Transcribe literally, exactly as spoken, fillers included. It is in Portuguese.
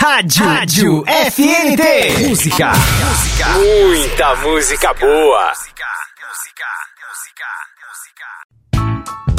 Rádio, Rádio F N T. Música. Música. Muita música boa. Música. Música. Música. Música.